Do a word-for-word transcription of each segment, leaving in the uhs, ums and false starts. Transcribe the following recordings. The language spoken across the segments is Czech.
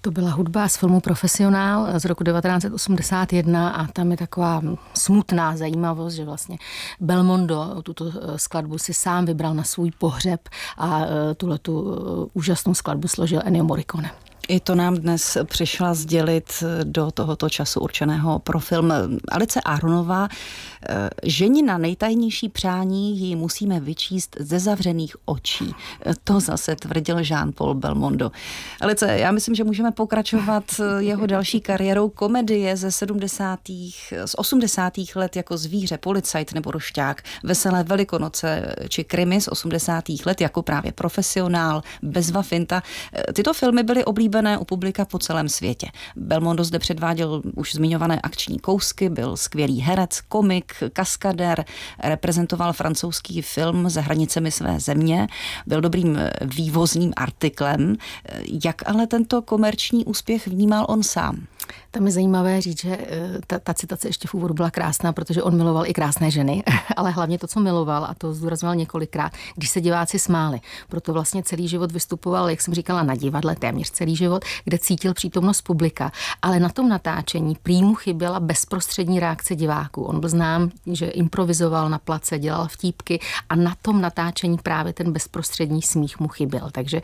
To byla hudba z filmu Profesionál z roku devatenáct set osmdesát jedna a tam je taková smutná zajímavost, že vlastně Belmondo tuto skladbu si sám vybral na svůj pohřeb a tuhletu úžasnou skladbu složil Ennio Morricone. I to nám dnes přišla sdělit do tohoto času určeného pro film Alice Aronová. Ženina nejtajnější přání ji musíme vyčíst ze zavřených očí. To zase tvrdil Jean-Paul Belmondo. Alice, já myslím, že můžeme pokračovat jeho další kariérou. Komedie ze sedmdesátých, z osmdesátých let jako Zvíře, Policajt nebo Rošťák, Veselé velikonoce či krimi z osmdesátých let jako právě Profesionál, Bezva finta. Tyto filmy byly oblíbené u publika po celém světě. Belmondo zde předváděl už zmiňované akční kousky, byl skvělý herec, komik, kaskadér, reprezentoval francouzský film za hranicemi své země, byl dobrým vývozním artiklem. Jak ale tento komerční úspěch vnímal on sám? Tam je zajímavé říct, že ta, ta citace ještě v úvodu byla krásná, protože on miloval i krásné ženy, ale hlavně to, co miloval, a to zdůrazňoval několikrát, když se diváci smáli. Proto vlastně celý život vystupoval, jak jsem říkala, na divadle, téměř celý život, kde cítil přítomnost publika. Ale na tom natáčení prý mu chyběla bezprostřední reakce diváků. On byl znám, že improvizoval na place, dělal vtípky a na tom natáčení právě ten bezprostřední smích mu chyběl. Takže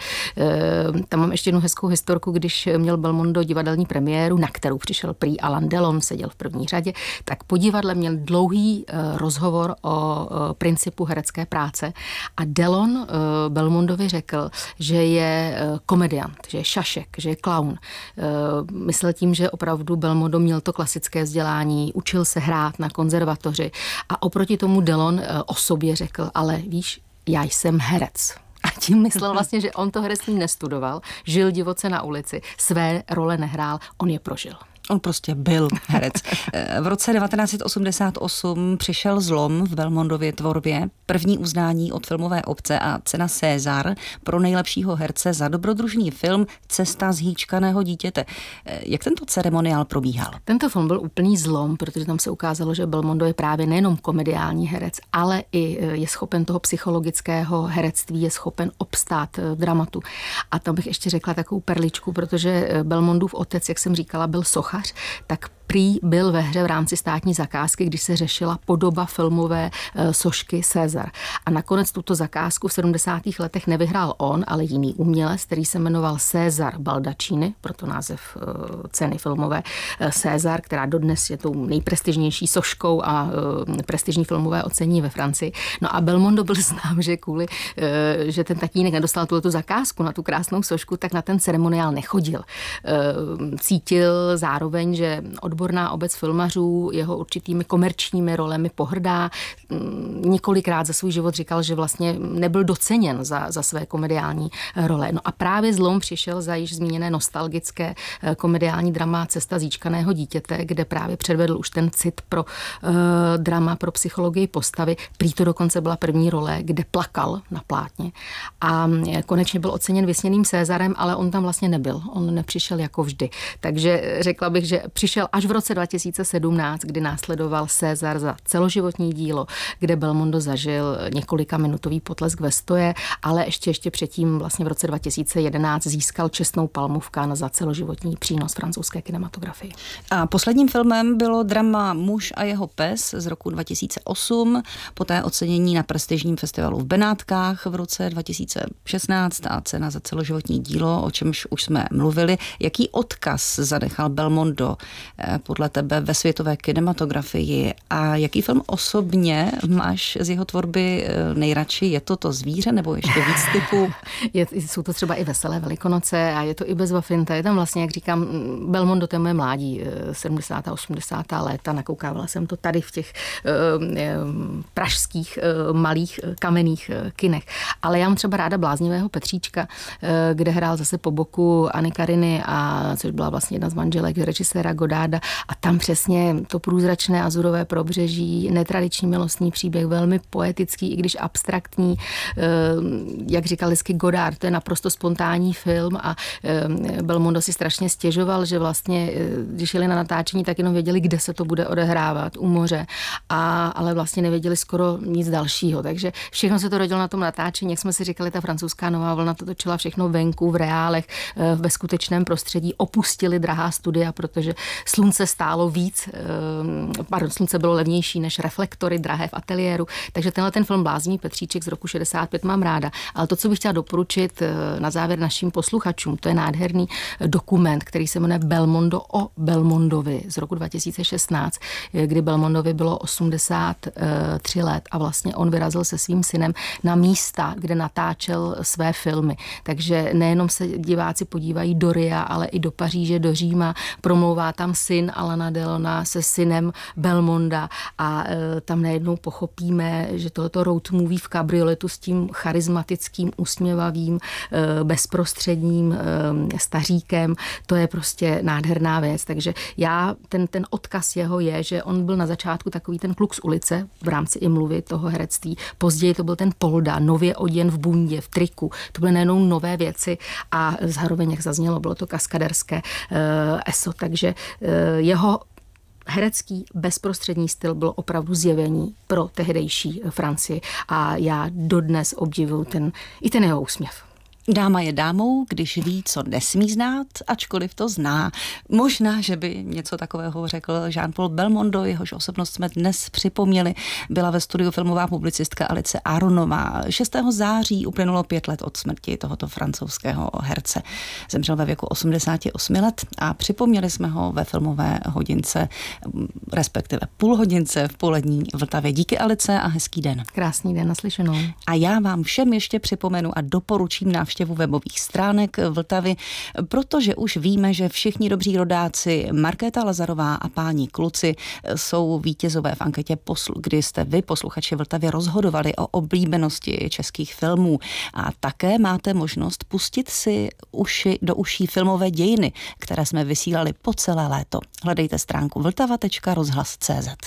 e, tam mám ještě jednu hezkou historku, když měl Belmondo divadelní premiéru, na kterou přišel prý Alain Delon, seděl v první řadě, tak po divadle měl dlouhý e, rozhovor o e, principu herecké práce a Delon e, Belmondovi řekl, že je e, komediant, že je šašek, že je klaun. E, myslel tím, že opravdu Belmondo měl to klasické vzdělání, učil se hrát na konzervatoři a oproti tomu Delon e, o sobě řekl, ale víš, já jsem herec. A tím myslel vlastně, že on to herectví nestudoval, žil divoce na ulici, své role nehrál, on je prožil. On prostě byl herec. V roce devatenáct set osmdesát osm přišel zlom v Belmondově tvorbě, první uznání od filmové obce a cena César pro nejlepšího herce za dobrodružný film Cesta zhýčkaného dítěte. Jak tento ceremoniál probíhal? Tento film byl úplný zlom, protože tam se ukázalo, že Belmondo je právě nejenom komediální herec, ale i je schopen toho psychologického herectví, je schopen obstát v dramatu. A tam bych ještě řekla takovou perličku, protože Belmondův otec, jak jsem říkala, byl sochař, tak prý byl ve hře v rámci státní zakázky, když se řešila podoba filmové e, sošky César. A nakonec tuto zakázku v sedmdesátých letech nevyhrál on, ale jiný umělec, který se jmenoval César Baldaccini, proto název e, ceny filmové e, César, která dodnes je tou nejprestižnější soškou a e, prestižní filmové ocenění ve Francii. No a Belmondo byl znám, že kvůli, e, že ten tatínek nedostal tuto zakázku na tu krásnou sošku, tak na ten ceremoniál nechodil. E, cítil zároveň, že odborná obec filmařů jeho určitými komerčními rolemi pohrdá. Několikrát za svůj život říkal, že vlastně nebyl doceněn za, za své komediální role. No a právě zlom přišel za již zmíněné nostalgické komediální drama Cesta zíčkaného dítěte, kde právě předvedl už ten cit pro uh, drama, pro psychologii postavy. Prý to dokonce byla první role, kde plakal na plátně. A konečně byl oceněn vysněným Césarem, ale on tam vlastně nebyl. On nepřišel jako vždy. Takže řekla bych, že přišel až v roce dva tisíce sedmnáct, kdy následoval César za celoživotní dílo, kde Belmondo zažil několika minutový potlesk ve stoje, ale ještě ještě předtím vlastně v roce dva tisíce jedenáct získal čestnou palmu v Cannes za celoživotní přínos francouzské kinematografii. A posledním filmem bylo drama Muž a jeho pes z roku dva tisíce osm, poté ocenění na prestižním festivalu v Benátkách v roce dva tisíce šestnáct a cena za celoživotní dílo, o čemž už jsme mluvili. Jaký odkaz zanechal Belmondo podle tebe ve světové kinematografii a jaký film osobně máš z jeho tvorby nejradši? Je to to Zvíře nebo ještě víc typů? Je, jsou to třeba i Veselé velikonoce a je to i Bezva finta. Je tam vlastně, jak říkám, Belmondo, to je moje mládí, sedmdesátá osmdesátá léta. Nakoukávala jsem to tady v těch uh, pražských uh, malých uh, kamenných uh, kinech. Ale já mám třeba ráda Bláznivého Petříčka, uh, kde hrál zase po boku Anny Kariny, a což byla vlastně jedna z manželek režiséra Godáda. a tam přesně to průzračné azurové pobřeží, netradiční milostný příběh, velmi poetický, i když abstraktní, jak říkal vždycky Godard, to je naprosto spontánní film a Belmondo si strašně stěžoval, že vlastně, když jeli na natáčení, tak jenom věděli, kde se to bude odehrávat, u moře, a, ale vlastně nevěděli skoro nic dalšího, takže všechno se to rodilo na tom natáčení, jak jsme si říkali, ta francouzská nová vlna to točila všechno venku, v reálech, ve skutečném prostředí, opustili drahá studia, protože slunce stálo víc, pardon, slunce bylo levnější než reflektory drahé v ateliéru, takže tenhle ten film Bláznivý Petříček z roku šedesát pět mám ráda, ale to, co bych chtěla doporučit na závěr našim posluchačům, to je nádherný dokument, který se jmenuje Belmondo o Belmondovi z roku dva tisíce šestnáct, kdy Belmondovi bylo osmdesát tři let a vlastně on vyrazil se svým synem na místa, kde natáčel své filmy. Takže nejenom se diváci podívají do Ria, ale i do Paříže, do Říma. Promlouvá tam syn Alana Delona se synem Belmonda a tam najednou pochopíme, že tohoto road movie v kabrioletu s tím charismatickým, usměvavým, bezprostředním staříkem, to je prostě nádherná věc. Takže já, ten, ten odkaz jeho je, že on byl na začátku takový ten kluk z ulice v rámci i mluvy toho herectví. Později to byl ten Polda, nově oděn v bundě, v triku. To byly nejenom nové věci a zároveň, jak zaznělo, bylo to kaskaderské uh, eso. Takže uh, jeho herecký bezprostřední styl byl opravdu zjevení pro tehdejší Francii a já dodnes obdivuju ten, i ten jeho úsměv. Dáma je dámou, když ví, co nesmí znát, ačkoliv to zná. Možná, že by něco takového řekl Jean-Paul Belmondo, jehož osobnost jsme dnes připomněli. Byla ve studiu filmová publicistka Alice Aronová. šestého září uplynulo pět let od smrti tohoto francouzského herce. Zemřel ve věku osmdesáti osmi let a připomněli jsme ho ve filmové hodince, respektive půlhodince v Polední Vltavě. Díky, Alice, a hezký den. Krásný den, naslyšenou. A já vám všem ještě připomenu a doporučím návštěvu webových stránek Vltavy, protože už víme, že všichni dobří rodáci Markéta Lazarová a páni kluci jsou vítězové v anketě, kdy jste vy, posluchači Vltavy, rozhodovali o oblíbenosti českých filmů. A také máte možnost pustit si uši do uší filmové dějiny, které jsme vysílali po celé léto. Hledejte stránku vltava tečka rozhlas tečka cé zet.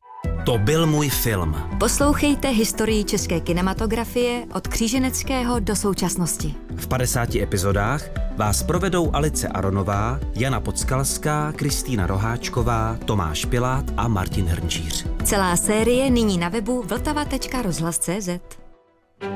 To byl můj film. Poslouchejte historii české kinematografie od kříženeckého do současnosti. V padesáti epizodách vás provedou Alice Aronová, Jana Podskalská, Kristýna Roháčková, Tomáš Pilát a Martin Hrnčíř. Celá série nyní na webu vltava tečka rozhlas tečka cé zet.